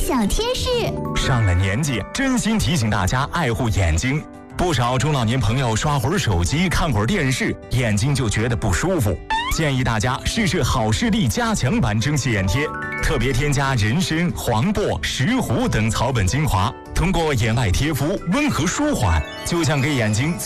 小贴士。 上了年纪，真心提醒大家爱护眼睛。不少中老年朋友刷会儿手机、看会儿电视，眼睛就觉得不舒服。建议大家试试好视力加强版蒸汽眼贴，特别添加人参、黄柏、石斛等草本精华，通过眼外贴敷温和舒缓，就像给眼睛